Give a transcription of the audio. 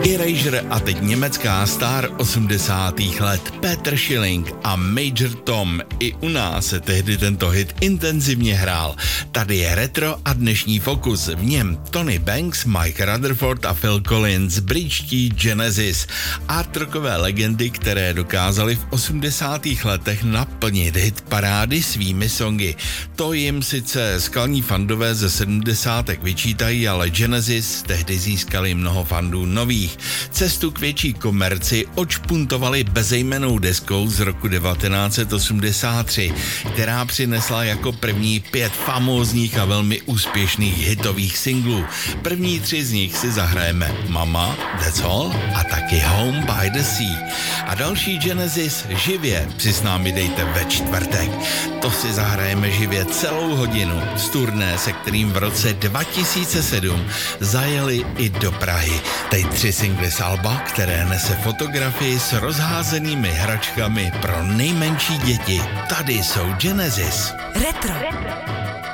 Erasure a teď německá star 80. let Peter Schilling a Major Tom. I u nás se tehdy tento hit intenzivně hrál. Tady je retro a dnešní fokus. V něm Tony Banks, Mike Rutherford a Phil Collins, britští Genesis. Art rockové legendy, které dokázaly v 80. letech naplnit hit parády svými songy. To jim sice skalní fandové ze 70. vyčítají, ale Genesis tehdy získali mnoho fandů nových. Cestu k větší komerci odšpuntovali bezejmennou deskou z roku 1983, která přinesla jako první 5 famózních a velmi úspěšných hitových singlů. První 3 z nich si zahrajeme Mama, That's All a taky Home by the Sea. A další Genesis živě si s námi dejte ve čtvrtek. To si zahrajeme živě celou hodinu z turné, se kterým v roce 2007 zajeli i do Prahy. Teď 3 singly z alba, které nese fotografii s rozházenými hračkami pro nejmenší děti. Tady jsou Genesis. Retro.